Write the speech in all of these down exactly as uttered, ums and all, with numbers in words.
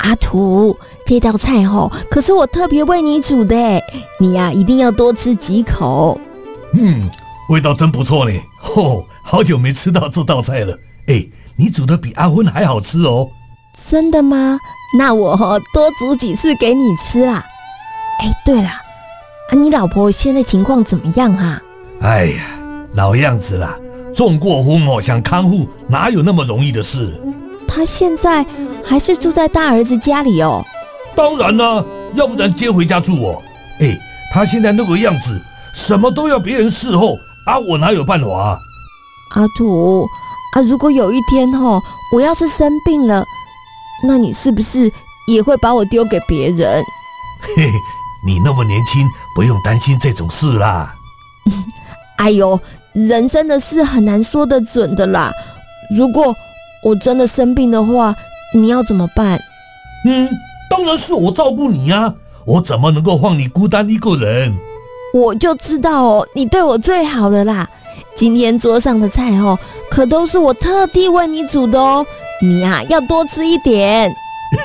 阿图，这道菜吼，可是我特别为你煮的，你呀、啊、一定要多吃几口。 嗯，味道真不错呢。哦，好久没吃到这道菜了。哎，你煮的比阿芬还好吃哦。 真的吗？那我多煮几次给你吃啦。哎，对了，啊，你老婆现在情况怎么样啊？ 哎呀，老样子啦，中过风哦，想康复哪有那么容易的事？ 她现在还是住在大儿子家里哦。 当然啦、啊，要不然接回家住哦。哎，她现在那个样子，什么都要别人伺候啊，我哪有办法啊？ 阿土啊，如果有一天吼，我要是生病了，那你是不是也会把我丢给别人？ 嘿嘿，你那么年轻，不用担心这种事啦。 哎呦，人生的事很难说得准的啦。如果我真的生病的话，你要怎么办？ 嗯，当然是我照顾你啊，我怎么能够放你孤单一个人？ 我就知道哦，你对我最好了啦。今天桌上的菜哦，可都是我特地为你煮的哦，你呀、啊、要多吃一点。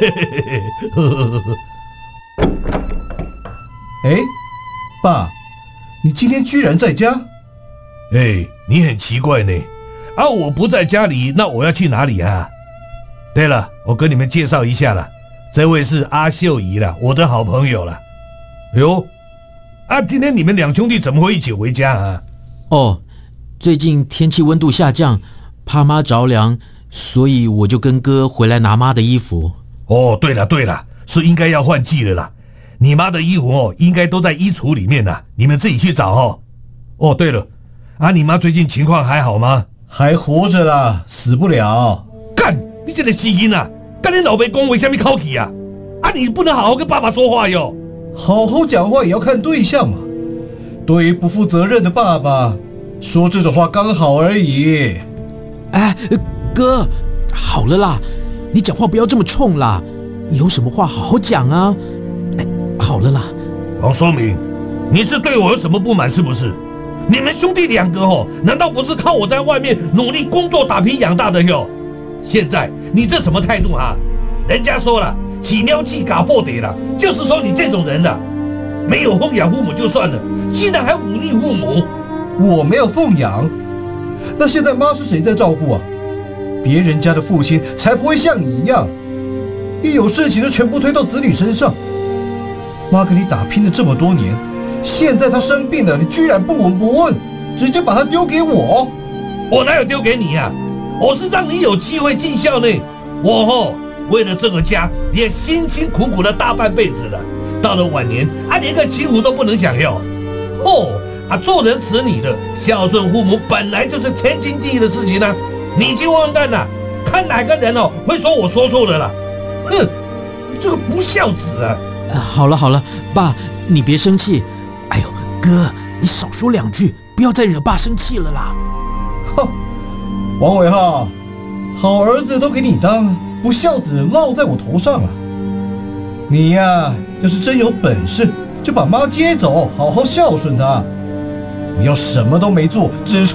哎，爸，你今天居然在家？ 哎，你很奇怪呢。啊，我不在家里，那我要去哪里啊？对了，我跟你们介绍一下啦，这位是阿秀姨啦，我的好朋友啦。哎呦，啊，今天你们两兄弟怎么会一起回家啊？ 哦，最近天气温度下降，怕妈着凉，所以我就跟哥回来拿妈的衣服。 哦，对了对了，是应该要换季了啦。你妈的衣服哦，应该都在衣橱里面啦，你们自己去找哦。哦，对了，啊，你妈最近情况还好吗？ 还活着啦，死不了。 干，你这个死囡啊！干你老爸讲为什么口气啊？啊，你不能好好跟爸爸说话哟。 好好讲话也要看对象嘛。对于不负责任的爸爸，说这种话刚好而已。 哎，哥，好了啦，你讲话不要这么冲啦，有什么话好好讲啊。哎，好了啦。 王说明，你是对我有什么不满是不是？你们兄弟两个哦，难道不是靠我在外面努力工作打拼养大的哟？现在你这什么态度啊？人家说了，起尿气嘎破得了，就是说你这种人了，没有奉养父母就算了，竟然还忤逆父母。 我没有奉养，那现在妈是谁在照顾啊？别人家的父亲才不会像你一样，一有事情就全部推到子女身上。妈跟你打拼了这么多年，现在她生病了，你居然不闻不问，直接把她丢给我。 我哪有丢给你啊？我是让你有机会尽孝呢。我哦，为了这个家也辛辛苦苦了大半辈子了，到了晚年啊，连个亲福都不能享用。哦啊，做人此女的，孝顺父母本来就是天经地义的事情啊。你去问问看呐，看哪个人哦会说我说错了啦？哼，你这个不孝子啊！ 呃、好了好了，爸，你别生气。哎呦，哥，你少说两句，不要再惹爸生气了啦。 哼，王伟浩，好儿子都给你当，不孝子落在我头上了。你呀，要是真有本事，就把妈接走，好好孝顺她，不要什么都没做，只